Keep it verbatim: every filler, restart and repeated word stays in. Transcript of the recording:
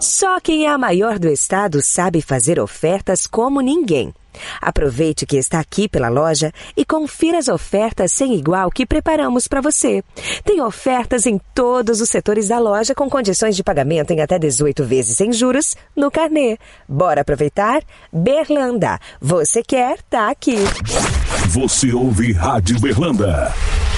Só quem é a maior do estado sabe fazer ofertas como ninguém. Aproveite que está aqui pela loja e confira as ofertas sem igual que preparamos para você. Tem ofertas em todos os setores da loja com condições de pagamento em até dezoito vezes sem juros no carnê. Bora aproveitar? Berlanda. Você quer? Tá aqui. Você ouve Rádio Berlanda.